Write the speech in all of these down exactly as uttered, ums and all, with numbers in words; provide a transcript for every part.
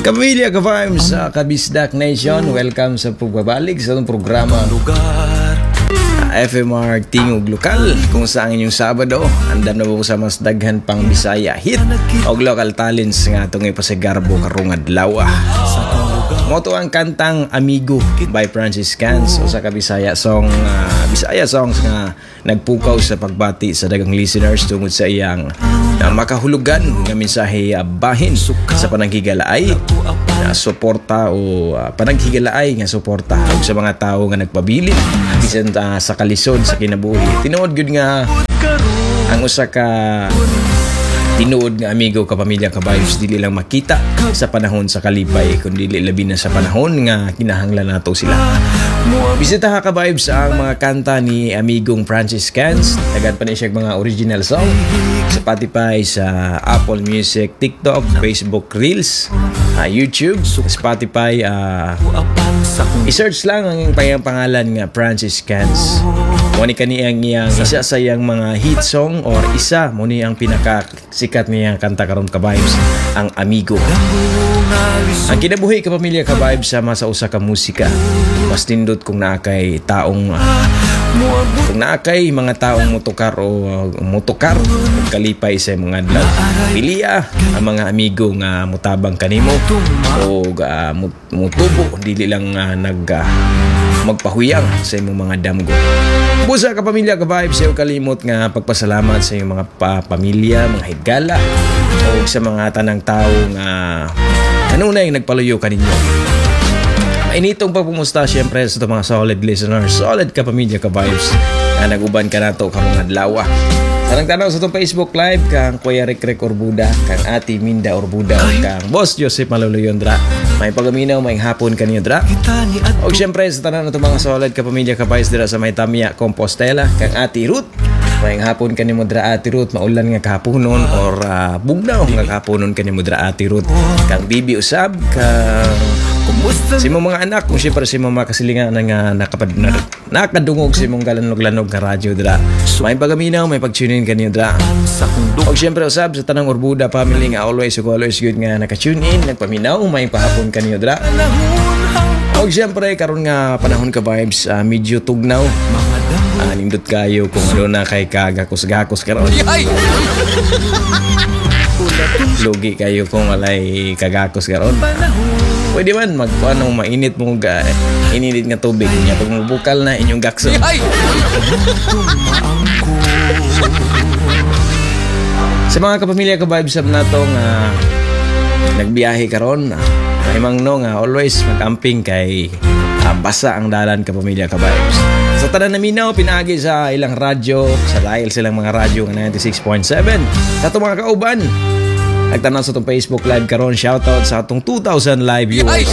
Kapamilya, ka-farms, sa Kabisdak Nation, welcome sa pagbabalik sa itong programa F M R Tingog Lokal, kung saan inyong Sabado andam na po sa mas daghan pang Bisaya hit o local talents nga itong ipasigarbo karong adlaw. Moto ang kantang Amigo by Francis Cans o sa kabisaya song uh, Bisaya songs nga nagpukaw sa pagbati sa dagang listeners tungod sa iyang uh, makahulugan nga mensahe uh, bahin sa pananghigalaay na suporta o uh, pananghigalaay nga suporta og sa mga tawo nga nagpabilin bisan uh, sa kalisod sa kinabuhi. Tinuod gyud nga ang usa ka tinuod nga amigo, kapamilya, ka-vibes dili lang makita sa panahon sa kalipay kundi labi na sa panahon nga kinahanglan nato sila. Bisita ha ka-vibes ang mga kanta ni amigong Francis Cans. Dagan pa ni siya mga original song sa Spotify, sa Apple Music, TikTok, Facebook Reels, uh, YouTube, Spotify. Uh, i-search lang ang payang pangalan nga Francis Cans. Muni kani ang iyang isa sa iyang mga hit song or isa muni ang pinakasikat niyang kanta karon ka-vibes, ang Amigo. Ang kinabuhi kapamilya ka-vibes sama sa usa ka musika mas tindot kung naakay taong uh, kung naakay mga taong motokar o uh, motokar ug kalipay sa mga adlaw. Piliya ang mga amigo nga mutabang kanimo o uh, mutubo dili lang uh, nag uh, magpahuyang sa imong mga damgo. Busa ka pamilya ka-vibes, sa kalimot nga pagpasalamat sa iyong mga pa pamilya, mga higala o sa mga tanang tao nga kanunay nagpaluyo kaninyo. Mainitong pagpumusta siyempre sa mga solid listeners, solid ka pamilya ka-vibes na naguban ka nato karong adlaw. Tanang tanaw sa itong Facebook Live kang Kuya Rick Rick Orbuda, kang Ati Minda Orbuda, kang Boss Joseph Maluluyon dra. May pagaminaw, may hapon kanyo dra. O siyempre sa tanan itong mga solid kapamilya ka-vibes dira sa may Tamia, Compostela, kang Ati Ruth. May hapon kanimo dra Ati Ruth, maulan nga kahaponon or uh, bugnaw nga kahaponon kanimo dra Ati Ruth. Kang Bibi Usab, kang si mong mga anak, kung siyempre si mong mga kasilingan nga nakapad, na, nakadungog si mong galanog-lanog ka radyo dra. May pagaminaw, may pag-tune in kanyo dra. O siyempre usab sa tanang Orbuda family nga always ug always good nga naka-tune in, nagpaminaw, may pahapon kanyo dra. O siyempre karon nga panahon ka-vibes, uh, medyo tugnaw. Uh, nindot kayo kung ano na kay kagakos-gakos karon. Lugi kayo kung walay kagakos karon. Pwede man magpaano mainit mo ga ininit nga tubig niya pag mabukal na inyong gakso. Sa mga kapamilya ka-vibes up na to nga nagbiyahe karon, may mangno nga always mag-camping kay uh, basa ang dalan kapamilya ka-vibes. Sa tanan na minaw, pinagi sa ilang radyo, sa dahil silang mga radyo nga ninety-six point seven. Sa itong mga kauban, nagtanaw sa itong Facebook Live karon, shoutout sa itong two thousand live viewers.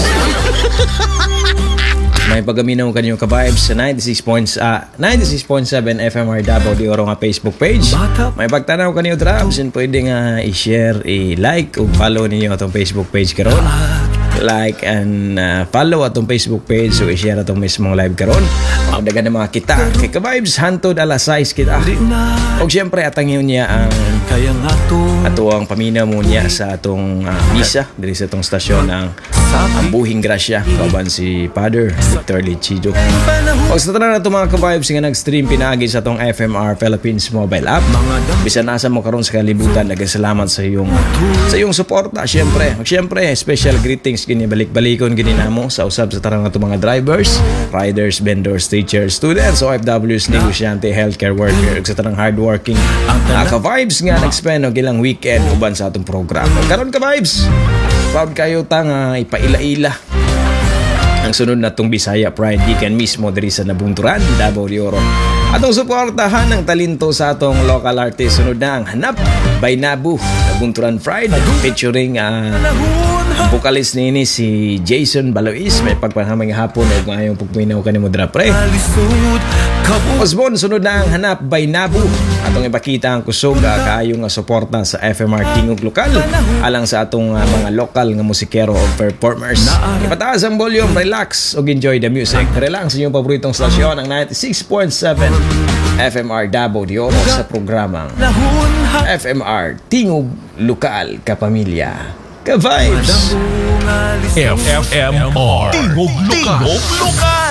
May pagaminaw kanyo ka-vibes sa ninety-six point seven F M R Davao de Oro nga Facebook page. May pagtanaw kanyo drums and pwede nga i-share, i-like o follow ninyo itong Facebook page karon. Like and uh, follow atong Facebook page so i-share atong mismong live karon. Magdagan na mga kita kay ka-vibes hantod alas sais kita. Og syempre atang yun niya ang ato ang paminaw mo niya sa atong uh, misa diri sa atong stasyon ng ang Buhing Grasya kauban si Father Victor Lichido. Og sa tanan nato mga ka-vibes nga nag-stream pinagi sa atong F M R Philippines mobile app. Bisan asa mo karon sa kalibutan, nagasalamat sa iyong sa iyong suporta syempre. Og syempre special greetings gini balik-balikon gini namo sa usab sa tarang nato mga drivers, riders, vendors, teachers, students, O F Ws, negosyante, healthcare worker, ug sa tarang hardworking uh, ka-vibes nga nag-spend og ilang weekend uban sa atong program. Karon ka-vibes, proud kayo ta nga ipaila-ila ang sunod na tong Bisaya Pride Weekend mismo diri sa Nabunturan, Davao de Oro. Atong suportahan ang talento sa atong local artist. Sunod na ang Hanap by Nabu, Nabunturan Pride, featuring uh, ang vocalist nini si Jason Balois. May pagpahamay nga hapon o ngayong pagminaw ka ni mo dra pre. Osbon, sunod na ang Hanap by Nabu. Atong ipakita ang kusog uh, kaayong uh, suporta sa F M R Tingog Lokal alang sa atong uh, mga lokal nga musikero o performers. Ipataas ang volume, relax o enjoy the music. Relax sa inyong paboritong stasyon ang ninety-six point seven F M R Davao de Oro sa programang F M R Tingog Lokal, kapamilya, ka-vibes. F M R Tingog Lokal.